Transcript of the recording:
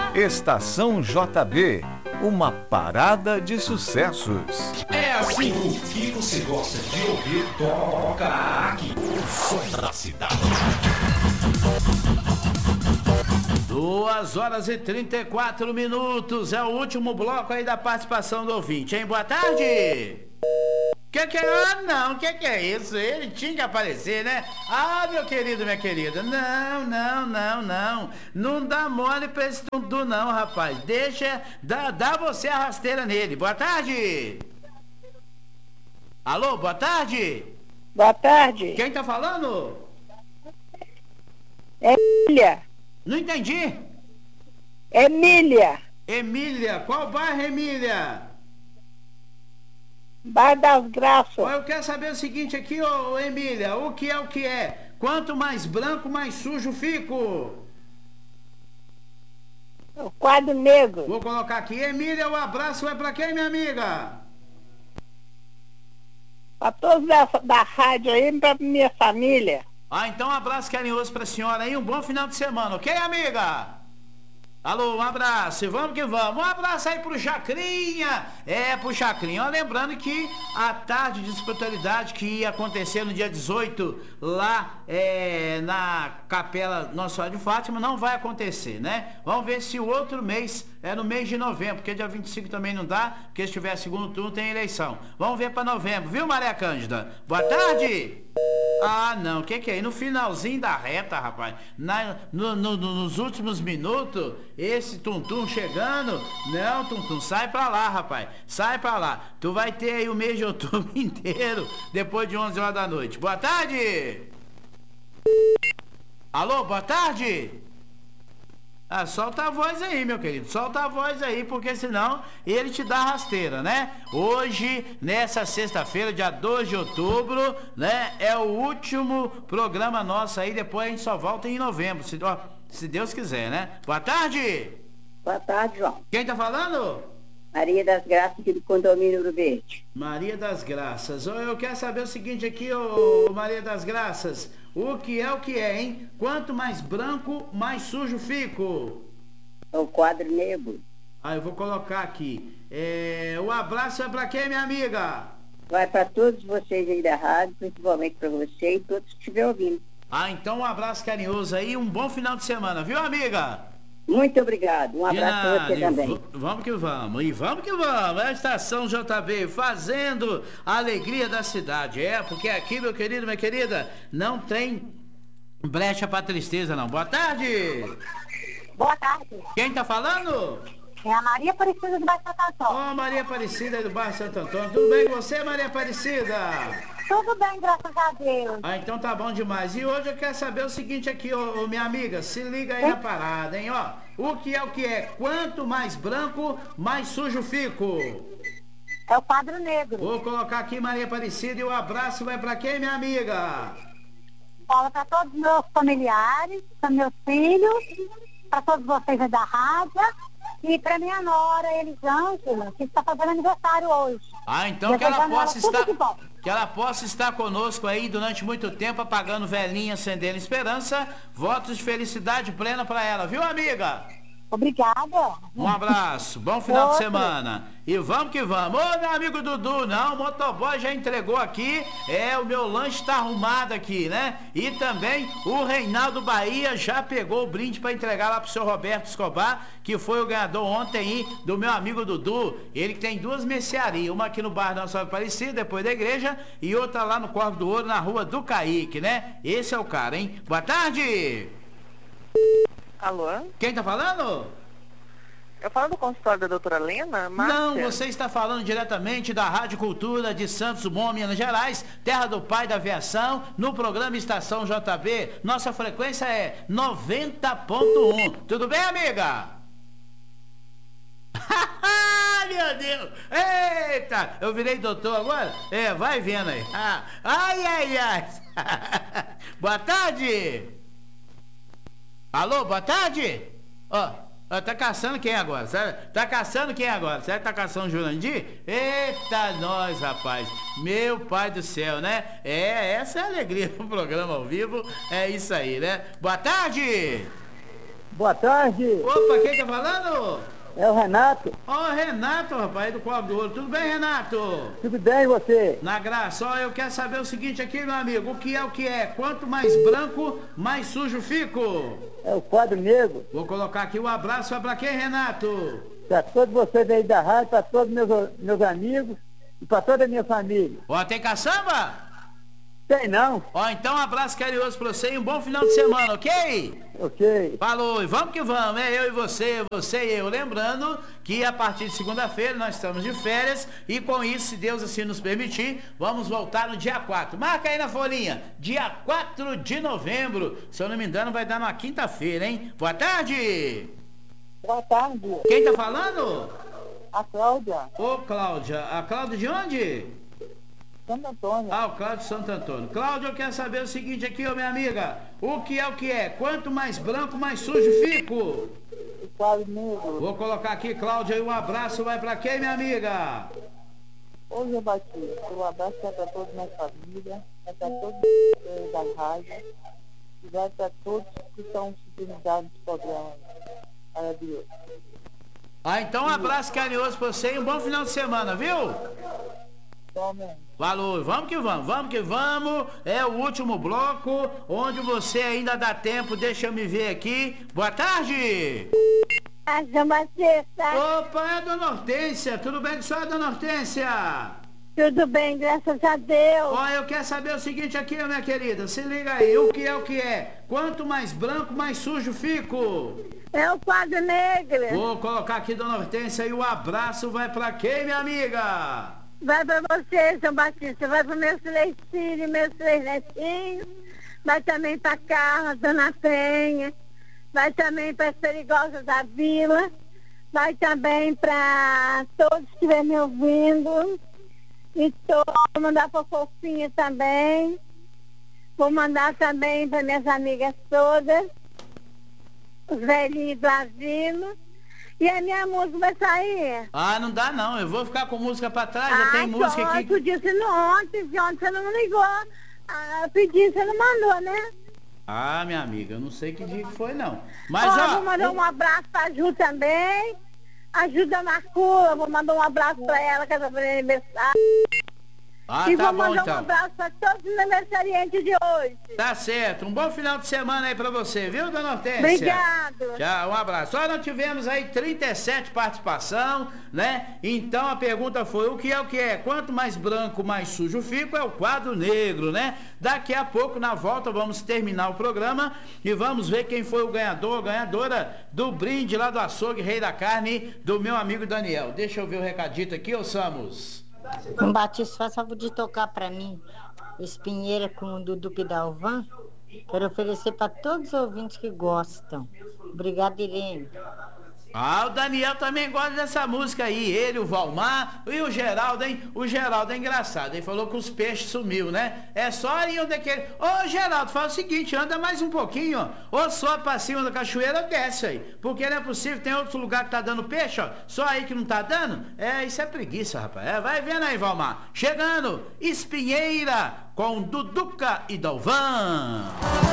Estação JB, uma parada de sucessos. É assim, o que você gosta de ouvir, toca aqui. O som da cidade. 2h34, é o último bloco aí da participação do ouvinte, hein? Boa tarde! Que é? Ah, não, que é isso? Ele tinha que aparecer, né? Ah, meu querido, minha querida, não dá mole pra esse tundu não, rapaz. Deixa, dá você a rasteira nele. Boa tarde! Alô, boa tarde! Boa tarde. Quem tá falando? Emília. Não entendi. Emília. Emília, qual bairro, Emília? Bairro das Graças. Eu quero saber o seguinte aqui, ô Emília, o que é o que é? Quanto mais branco, mais sujo fico. O quadro negro. Vou colocar aqui, Emília, o abraço vai pra quem, minha amiga? Pra todos da rádio aí, pra minha família. Ah, então um abraço carinhoso pra senhora aí, um bom final de semana, ok, amiga? Alô, um abraço, e vamos que vamos. Um abraço aí pro Chacrinha. Pro Chacrinha. Ó, lembrando que a tarde de espiritualidade que ia acontecer no dia 18 lá na Capela Nossa Senhora de Fátima não vai acontecer, né? Vamos ver se o outro mês no mês de novembro, porque dia 25 também não dá, porque se tiver segundo turno tem eleição. Vamos ver pra novembro, viu, Maria Cândida? Boa tarde! Ah, não, o que é? E no finalzinho da reta, rapaz, nos últimos minutos, esse Tuntum chegando, não, Tuntum, sai pra lá, rapaz, sai pra lá. Tu vai ter aí o mês de outubro inteiro, depois de 11 horas da noite. Boa tarde! Alô, boa tarde! Ah, solta a voz aí, meu querido, solta a voz aí, porque senão ele te dá rasteira, né? Hoje, nessa sexta-feira, dia 2 de outubro, né? É o último programa nosso aí, depois a gente só volta em novembro, se Deus quiser, né? Boa tarde! Boa tarde, João. Quem tá falando? Maria das Graças, aqui do condomínio Ouro Verde. Maria das Graças. Eu quero saber o seguinte aqui, ô Maria das Graças. O que é, hein? Quanto mais branco, mais sujo fico. É o quadro negro. Ah, eu vou colocar aqui. O abraço é pra quem, minha amiga? Vai para todos vocês aí da rádio, principalmente para você e todos que estiverem ouvindo. Ah, então um abraço carinhoso aí, um bom final de semana, viu, amiga? Muito obrigado. Um abraço para você também. Vamos que vamos. E vamos que vamos. É a Estação JB fazendo a alegria da cidade. Porque aqui, meu querido, minha querida, não tem brecha pra tristeza, não. Boa tarde. Boa tarde. Quem tá falando? É a Maria Aparecida do Bairro Santo Antônio. Ô, Maria Aparecida do Bairro Santo Antônio. Tudo bem com você, Maria Aparecida? Tudo bem, graças a Deus. Ah, então tá bom demais. E hoje eu quero saber o seguinte aqui, ô minha amiga, se liga aí na parada, hein, ó. O que é? Quanto mais branco, mais sujo fico. É o quadro negro. Vou colocar aqui Maria Aparecida e o abraço vai pra quem, minha amiga? Fala para todos os meus familiares, para meus filhos, para todos vocês aí da rádio e para minha nora, Elisângela, que está fazendo aniversário hoje. Ah, então que ela possa estar conosco aí durante muito tempo, apagando velhinha, acendendo esperança. Votos de felicidade plena para ela, viu, amiga? Obrigada. Um abraço, bom final de semana. E vamos que vamos. Ô, meu amigo Dudu, não, o motoboy já entregou aqui. O meu lanche tá arrumado aqui, né? E também o Reinaldo Bahia já pegou o brinde para entregar lá pro seu Roberto Escobar, que foi o ganhador ontem aí do meu amigo Dudu. Ele que tem duas mercearias, uma aqui no bairro Nossa Senhora Aparecida, depois da igreja, e outra lá no Corvo do Ouro, na rua do Caíque, né? Esse é o cara, hein? Boa tarde! Alô? Quem tá falando? Eu falo do consultório da doutora Lena, Márcia? Não, você está falando diretamente da Rádio Cultura de Santos Dumont, Minas Gerais, terra do pai da aviação, no programa Estação JB. Nossa frequência é 90.1. Tudo bem, amiga? Meu Deus! Eita! Eu virei doutor agora? Vai vendo aí. Ai. Boa tarde! Alô, boa tarde? Tá caçando quem agora? Tá caçando quem agora? Será que tá caçando o Jurandir? Eita, nós, rapaz. Meu pai do céu, né? Essa é a alegria do programa ao vivo. É isso aí, né? Boa tarde! Boa tarde. Opa, quem tá falando? É o Renato. Ó, Renato, rapaz, do Cobre do Ouro. Tudo bem, Renato? Tudo bem, e você? Na graça, ó, eu quero saber o seguinte aqui, meu amigo. O que é? Quanto mais branco, mais sujo fico. É o quadro negro. Vou colocar aqui um abraço. Vai pra quem, Renato? Para todos vocês aí da rádio, para todos meus amigos e para toda a minha família. Ó, tem caçamba? Tem não? Ó, então um abraço carinhoso pra você e um bom final de semana, ok? Ok. Falou, e vamos que vamos, é eu e você e eu. Lembrando que a partir de segunda-feira nós estamos de férias e com isso, se Deus assim nos permitir, vamos voltar no dia 4. Marca aí na folhinha, dia 4 de novembro. Se eu não me engano, vai dar numa quinta-feira, hein? Boa tarde! Boa tarde. Quem tá falando? A Cláudia. Ô, Cláudia. A Cláudia de onde? Santo Antônio. Ah, o Cláudio de Santo Antônio. Cláudio, eu quero saber o seguinte aqui, ô minha amiga. O que é? Quanto mais branco, mais sujo fico. O quadro negro. Vou colocar aqui, Cláudia, e um abraço vai pra quem, minha amiga? Hoje eu bati. Um abraço é para toda a minha família, é para todos os da rádio e vai para todos que estão sintonizados no programa. Deus. Ah, então um abraço carinhoso pra você e um bom final de semana, viu? Falou, vamos que vamos. É o último bloco, onde você ainda dá tempo, deixa eu me ver aqui. Boa tarde! Opa, é a Dona Hortência, tudo bem com a senhora, Dona Hortência? Tudo bem, graças a Deus. Ó, eu quero saber o seguinte aqui, minha querida, se liga aí, o que é? Quanto mais branco, mais sujo fico. É o quadro negro. Vou colocar aqui, Dona Hortência, e o abraço vai pra quem, minha amiga? Vai pra você, São Batista, vai para meus 3 filhos, meus 3 netinhos, vai também pra Carla, Dona Penha, vai também para as perigosas da vila, vai também para todos que estiverem me ouvindo, e vou mandar pra Fofinha também, vou mandar também para minhas amigas todas, os velhinhos do asilo. E a minha música vai sair? Ah, não dá não, eu vou ficar com música pra trás, já tem música aqui. Tu disse ontem você não ligou. Pedi, você não mandou, né? Ah, minha amiga, eu não sei que dia que foi não. Mas ó, vou mandar um abraço pra Ju também. A Ju da Macula, vou mandar um abraço pra ela, que ela tá fazendo aniversário. Ah, e tá vou bom mandar então. um abraço para todos os aniversariantes de hoje. Tá certo, um bom final de semana aí pra você, viu, Dona Hortência? Obrigado. Tchau, um abraço. Só nós tivemos aí 37 participação, né? Então a pergunta foi, o que é? Quanto mais branco, mais sujo fico, é o quadro negro, né? Daqui a pouco, na volta, vamos terminar o programa e vamos ver quem foi o ganhador, ganhadora do brinde lá do açougue Rei da Carne, do meu amigo Daniel. Deixa eu ver o recadito aqui, ô Samus. Batista, faz favor de tocar pra mim Espinheira com o Dudu Pidalvan. Quero oferecer para todos os ouvintes que gostam. Obrigada, Irene. Ah, o Daniel também gosta dessa música aí. Ele, o Valmar e o Geraldo, hein? O Geraldo é engraçado. Ele falou que os peixes sumiu, né? É só ir onde é que ele... Ô, Geraldo, fala o seguinte, anda mais um pouquinho, ó. Ou só pra cima da cachoeira, desce aí. Porque não é possível, tem outro lugar que tá dando peixe, ó. Só aí que não tá dando? É, isso é preguiça, rapaz. É, vai vendo aí, Valmar. Chegando, Espinheira com Duduca e Dalvan.